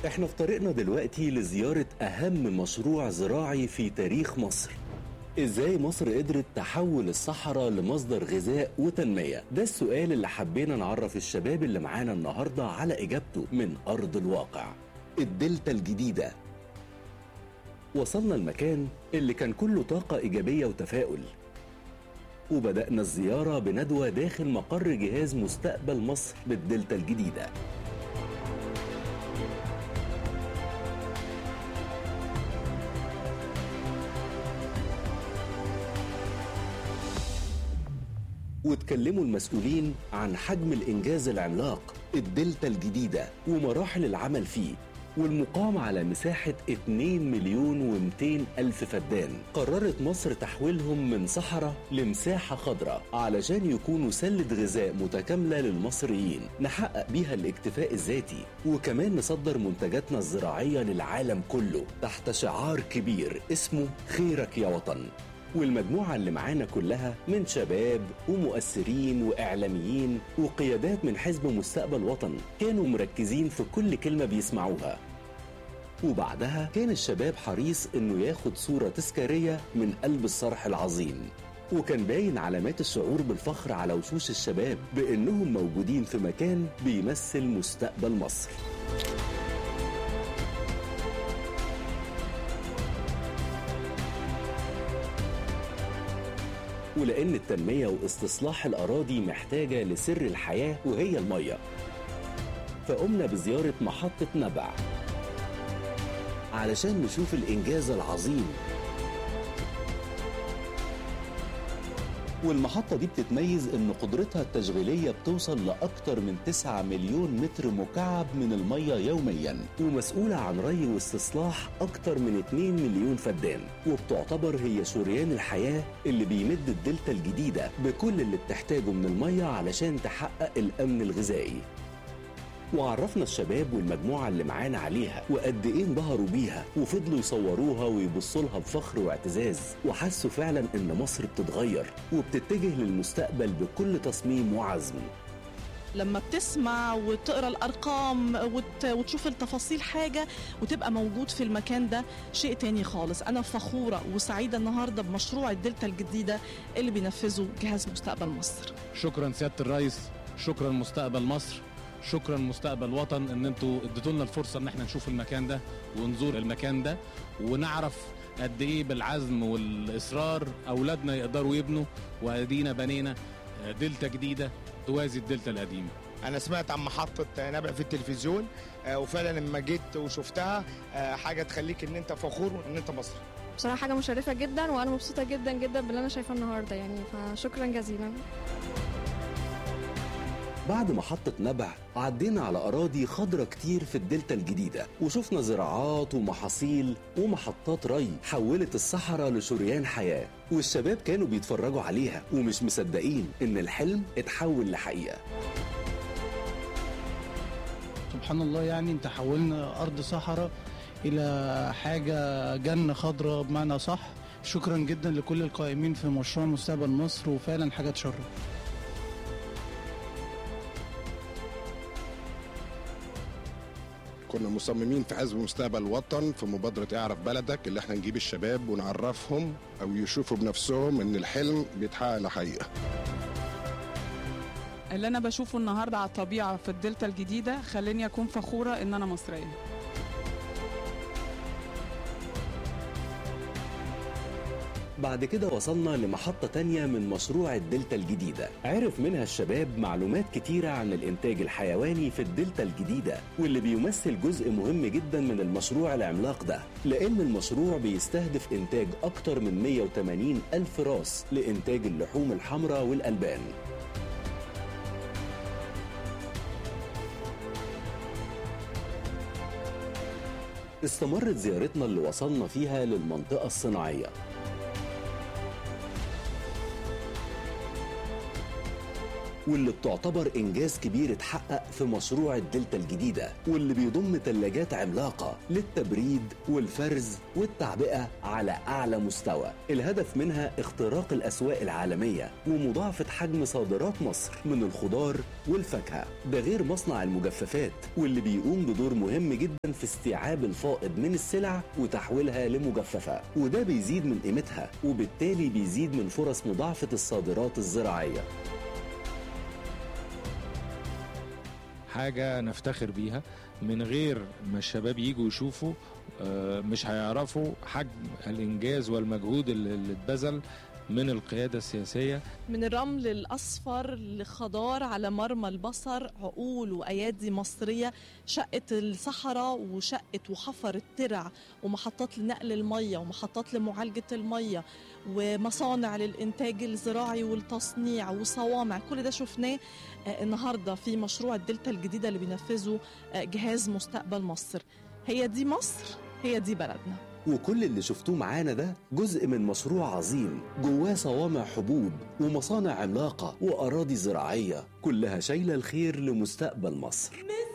احنا في طريقنا دلوقتي لزيارة أهم مشروع زراعي في تاريخ مصر. ازاي مصر قدرت تحول الصحراء لمصدر غذاء وتنمية؟ ده السؤال اللي حبينا نعرف الشباب اللي معانا النهاردة على إجابته من أرض الواقع. الدلتا الجديدة. وصلنا المكان اللي كان كله طاقة إيجابية وتفاؤل، وبدأنا الزيارة بندوة داخل مقر جهاز مستقبل مصر بالدلتا الجديدة. واتكلموا المسؤولين عن حجم الإنجاز العملاق الدلتا الجديدة ومراحل العمل فيه، والمقام على مساحة 2,200,000 فدان. قررت مصر تحويلهم من صحراء لمساحة خضراء علشان يكونوا سلة غذاء متكاملة للمصريين نحقق بيها الاكتفاء الذاتي، وكمان نصدر منتجاتنا الزراعية للعالم كله تحت شعار كبير اسمه خيرك يا وطن. والمجموعة اللي معانا كلها من شباب ومؤثرين وإعلاميين وقيادات من حزب مستقبل وطن كانوا مركزين في كل كلمة بيسمعوها. وبعدها كان الشباب حريص إنه ياخد صورة تذكارية من قلب الصرح العظيم، وكان باين علامات الشعور بالفخر على وشوش الشباب بإنهم موجودين في مكان بيمثل مستقبل مصر. ولأن التنمية واستصلاح الأراضي محتاجة لسر الحياة وهي المية، فقمنا بزيارة محطة نبع علشان نشوف الإنجاز العظيم. والمحطة دي بتتميز إن قدرتها التشغيلية بتوصل لأكتر من 9 مليون متر مكعب من المية يومياً، ومسؤولة عن ري واستصلاح أكتر من 2 مليون فدان، وبتعتبر هي شريان الحياة اللي بيمد الدلتا الجديدة بكل اللي بتحتاجه من المية علشان تحقق الأمن الغذائي. وعرفنا الشباب والمجموعة اللي معانا عليها وقد ايه انبهروا بيها، وفضلوا يصوروها ويبصوا لها بفخر واعتزاز، وحسوا فعلا ان مصر بتتغير وبتتجه للمستقبل بكل تصميم وعزم. لما بتسمع وتقرأ الأرقام وتشوف التفاصيل حاجة وتبقى موجود في المكان ده شيء تاني خالص. أنا فخورة وسعيدة النهاردة بمشروع الدلتا الجديدة اللي بينفذه جهاز مستقبل مصر. شكرا سيادة الرئيس، شكرا مستقبل مصر، شكرا مستقبل وطن ان انتوا اديتولنا الفرصه ان احنا نشوف المكان ده ونزور المكان ده ونعرف قد ايه بالعزم والاصرار اولادنا يقدروا يبنوا، وادينا بنينا دلتا جديده توازي الدلتا القديمه. انا سمعت عن محطه نبع في التلفزيون، وفعلا لما جيت وشفتها حاجه تخليك ان انت فخور ان انت مصري. بصراحه حاجه مشرفه جدا، وانا مبسوطه جدا جدا باللي انا شايفاه النهارده يعني، فشكرا جزيلا. بعد محطة نبع عدينا على أراضي خضرة كتير في الدلتا الجديدة، وشفنا زراعات ومحاصيل ومحطات ري حولت الصحراء لشريان حياة، والشباب كانوا بيتفرجوا عليها ومش مصدقين إن الحلم اتحول لحقيقة. سبحان الله، يعني انت حولنا أرض صحراء إلى حاجة جنة خضراء بمعنى صح. شكرا جدا لكل القائمين في مشروع مستقبل مصر، وفعلا حاجة تشرف. كنا مصممين في حزب مستقبل وطن في مبادرة اعرف بلدك اللي احنا نجيب الشباب ونعرفهم او يشوفوا بنفسهم ان الحلم بيتحقق لحقيقة. اللي انا بشوفه النهاردة على الطبيعة في الدلتا الجديدة خليني اكون فخورة ان انا مصرية. بعد كده وصلنا لمحطة تانية من مشروع الدلتا الجديدة، عرف منها الشباب معلومات كتيرة عن الإنتاج الحيواني في الدلتا الجديدة، واللي بيمثل جزء مهم جدا من المشروع العملاق ده، لأن المشروع بيستهدف إنتاج أكتر من 180 ألف راس لإنتاج اللحوم الحمراء والألبان. استمرت زيارتنا اللي وصلنا فيها للمنطقة الصناعية، واللي بتعتبر إنجاز كبير اتحقق في مشروع الدلتا الجديدة، واللي بيضم ثلاجات عملاقة للتبريد والفرز والتعبئة على أعلى مستوى. الهدف منها اختراق الأسواق العالمية ومضاعفة حجم صادرات مصر من الخضار والفاكهة، ده غير مصنع المجففات واللي بيقوم بدور مهم جدا في استيعاب الفائض من السلع وتحويلها لمجففة، وده بيزيد من قيمتها وبالتالي بيزيد من فرص مضاعفة الصادرات الزراعية. حاجة نفتخر بيها، من غير ما الشباب يجوا يشوفوا مش هيعرفوا حجم الإنجاز والمجهود اللي اتبذل من القيادة السياسية. من الرمل الأصفر لخضار على مرمى البصر، عقول وأيادي مصرية شقت الصحراء وشقت وحفرت ترع ومحطات لنقل المية ومحطات لمعالجة المية ومصانع للإنتاج الزراعي والتصنيع وصوامع. كل ده شفناه النهاردة في مشروع الدلتا الجديدة اللي بينفذه جهاز مستقبل مصر. هي دي مصر، هي دي بلدنا. وكل اللي شفتوه معانا ده جزء من مشروع عظيم جواه صوامع حبوب ومصانع عملاقة وأراضي زراعية كلها شايلة الخير لمستقبل مصر.